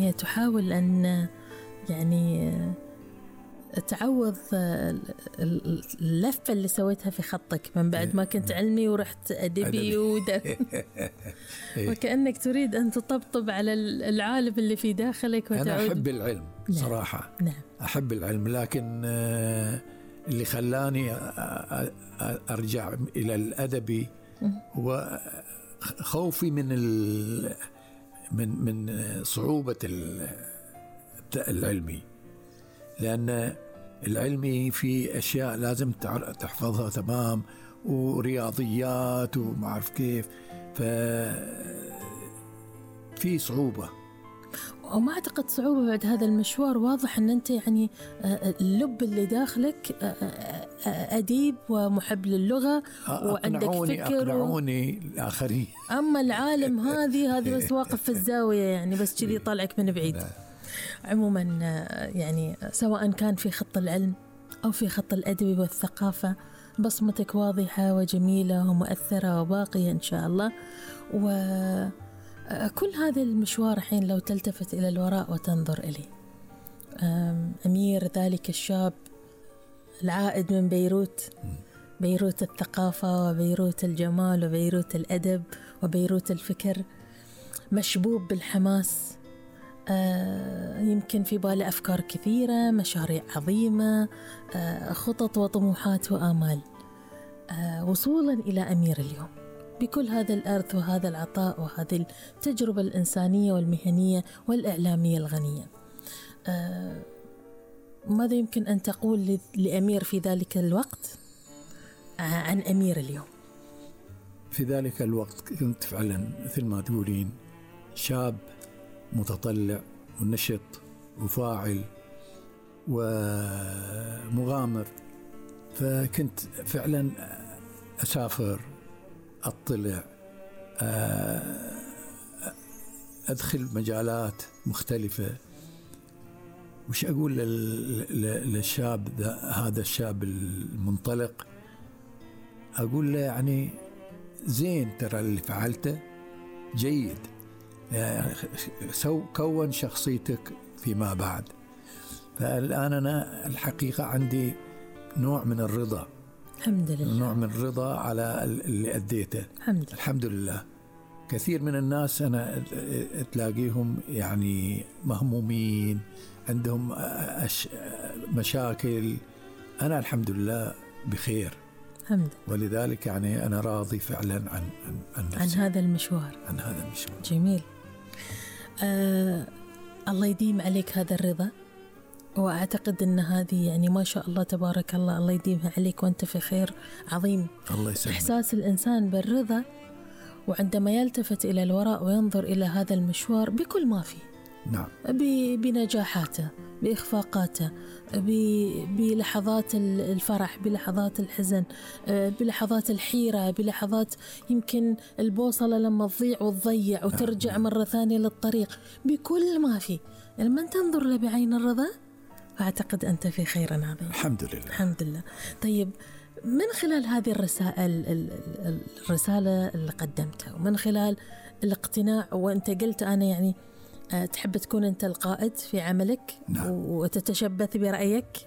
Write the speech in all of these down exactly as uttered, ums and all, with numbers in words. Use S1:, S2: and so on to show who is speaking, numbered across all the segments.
S1: هي تحاول أن يعني تعوض اللفة اللي سويتها في خطك من بعد ما كنت علمي ورحت أدبي وده وكأنك تريد أن تطبطب على العالم اللي في داخلك وتعود.
S2: أنا أحب العلم صراحة.
S1: نعم.
S2: أحب العلم، لكن اللي خلاني أرجع إلى الأدبي هو خوفي من من من صعوبة العلمي، لأن العلمي في أشياء لازم تحفظها تمام، ورياضيات وما أعرف كيف، ففي صعوبة.
S1: وما أعتقد صعوبة بعد هذا المشوار. واضح أن أنت يعني اللب اللي داخلك أديب ومحب للغة وعندك
S2: أقنعوني
S1: فكر
S2: أقنعوني الآخرين.
S1: أما العالم هذه هذه بس واقف في الزاوية يعني بس كذي طالعك من بعيد. عموما يعني سواء كان في خط العلم أو في خط الأدبي والثقافة بصمتك واضحة وجميلة ومؤثرة وباقية إن شاء الله. وكل هذا المشوار حين لو تلتفت إلى الوراء وتنظر إليه، أمير ذلك الشاب العائد من بيروت، بيروت الثقافة وبيروت الجمال وبيروت الأدب وبيروت الفكر، مشبوب بالحماس، آه يمكن في باله أفكار كثيرة، مشاريع عظيمة، آه خطط وطموحات وآمال، آه وصولا إلى أمير اليوم بكل هذا الأرث وهذا العطاء وهذه التجربة الإنسانية والمهنية والإعلامية الغنية. آه ماذا يمكن أن تقول لأمير في ذلك الوقت آه عن أمير اليوم؟
S2: في ذلك الوقت كنت فعلا مثل ما تقولين شاب متطلع ونشط وفاعل ومغامر، فكنت فعلا أسافر، أطلع، أدخل مجالات مختلفة. وش أقول للشاب هذا الشاب المنطلق؟ أقول له يعني زين، ترى اللي فعلته جيد، يعني سو كون شخصيتك فيما بعد. فالآن أنا الحقيقة عندي نوع من الرضا،
S1: الحمد لله،
S2: نوع من الرضا على اللي أديته،
S1: الحمد لله.
S2: الحمد لله. كثير من الناس أنا تلاقيهم يعني مهمومين، عندهم مشاكل، أنا الحمد لله بخير،
S1: الحمد.
S2: ولذلك يعني أنا راضي فعلا عن عن, عن,
S1: عن هذا المشوار،
S2: عن هذا المشوار.
S1: جميل. آه الله يديم عليك هذا الرضا، وأعتقد أن هذه يعني ما شاء الله تبارك الله، الله يديمها عليك وأنت في خير عظيم.
S2: الله يسلمك.
S1: إحساس الإنسان بالرضا وعندما يلتفت إلى الوراء وينظر إلى هذا المشوار بكل ما فيه،
S2: نعم،
S1: بنجاحاته، بإخفاقاته، بلحظات الفرح، بلحظات الحزن، بلحظات الحيرة، بلحظات يمكن البوصلة لما تضيع وتضيع وترجع مرة ثانية للطريق، بكل ما فيه لما تنظر له بعين الرضا أعتقد أنت في خير عظيم.
S2: الحمد لله،
S1: الحمد لله. طيب، من خلال هذه الرسائل الرسالة اللي قدمتها، ومن خلال الاقتناع، وأنت قلت أنا يعني تحب تكون أنت القائد في عملك،
S2: نعم،
S1: وتتشبث برأيك،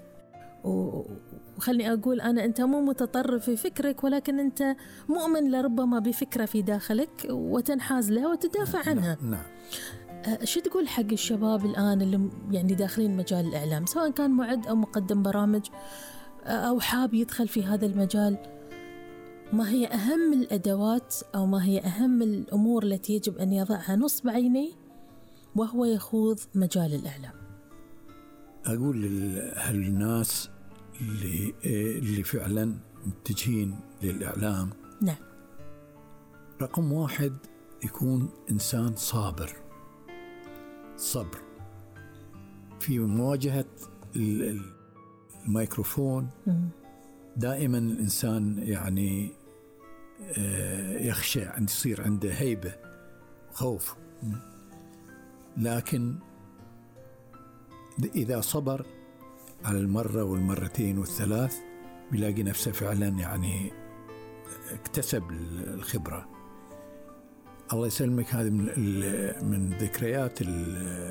S1: وخلني أقول أنا أنت مو متطرف في فكرك، ولكن أنت مؤمن لربما بفكرة في داخلك وتنحاز لها وتدافع عنها.
S2: نعم, نعم.
S1: شو تقول حق الشباب الآن اللي يعني داخلين مجال الإعلام، سواء كان معد أو مقدم برامج أو حاب يدخل في هذا المجال؟ ما هي أهم الأدوات أو ما هي أهم الأمور التي يجب أن يضعها نصب عينيه وهو يخوض مجال الإعلام؟
S2: أقول للناس اللي, اللي فعلا متجهين للإعلام،
S1: نعم،
S2: رقم واحد يكون إنسان صابر، صبر في مواجهة الميكروفون. دائما الإنسان يعني يخشى أن يصير عنده هيبة، خوف، لكن إذا صبر على المرة والمرتين والثلاث بيلاقي نفسه فعلا يعني اكتسب الخبرة. الله يسلمك، هذه من من ذكريات